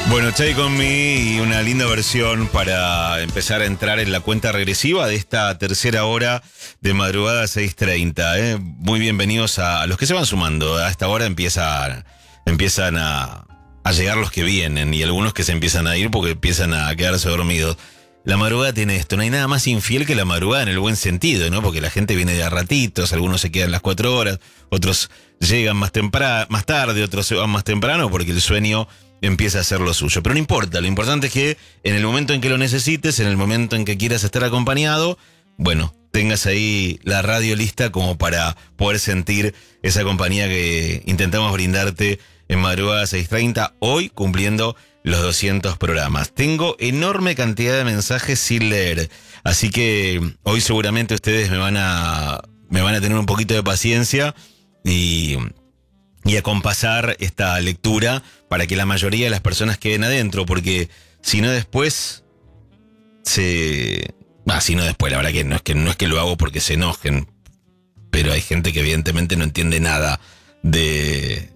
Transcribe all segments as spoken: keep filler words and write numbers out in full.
Bueno, Take On Me y una linda versión para empezar a entrar en la cuenta regresiva de esta tercera hora de madrugada seis treinta. ¿eh? Muy bienvenidos a, a los que se van sumando. A esta hora empieza, empiezan a, a llegar los que vienen y algunos que se empiezan a ir porque empiezan a quedarse dormidos. La madrugada tiene esto, no hay nada más infiel que la madrugada en el buen sentido, ¿no? Porque la gente viene de a ratitos, algunos se quedan las cuatro horas, otros llegan más temprano, más tarde, otros se van más temprano porque el sueño empieza a hacer lo suyo. Pero no importa, lo importante es que en el momento en que lo necesites, en el momento en que quieras estar acompañado, bueno, tengas ahí la radio lista como para poder sentir esa compañía que intentamos brindarte en madrugada seis treinta, hoy cumpliendo los doscientos programas. Tengo enorme cantidad de mensajes sin leer, así que hoy seguramente ustedes me van a, me van a tener un poquito de paciencia y... y acompasar esta lectura para que la mayoría de las personas queden adentro, porque si no después se... Ah, si no después, la verdad que no es que no es que lo hago porque se enojen, pero hay gente que evidentemente no entiende nada de,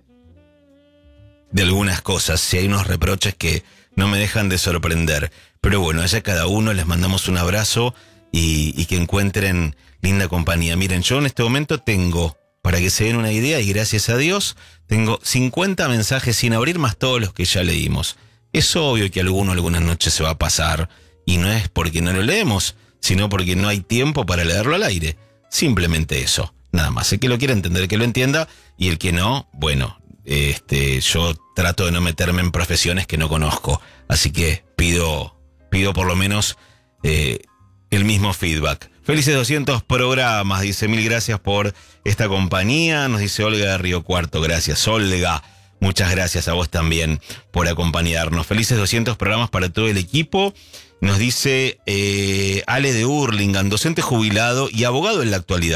de algunas cosas, si hay unos reproches que no me dejan de sorprender. Pero bueno, allá cada uno les mandamos un abrazo y, y que encuentren linda compañía. Miren, yo en este momento tengo... Para que se den una idea, y gracias a Dios, tengo cincuenta mensajes sin abrir más todos los que ya leímos. Es obvio que alguno algunas noches se va a pasar, y no es porque no lo leemos, sino porque no hay tiempo para leerlo al aire. Simplemente eso, nada más. El que lo quiera entender, que lo entienda, y el que no, bueno, este, yo trato de no meterme en profesiones que no conozco. Así que pido, pido por lo menos eh, el mismo feedback. Felices doscientos programas, dice, mil gracias por esta compañía, nos dice Olga de Río Cuarto, gracias Olga, muchas gracias a vos también por acompañarnos. Felices doscientos programas para todo el equipo, nos dice eh, Ale de Hurlingham, docente jubilado y abogado en la actualidad.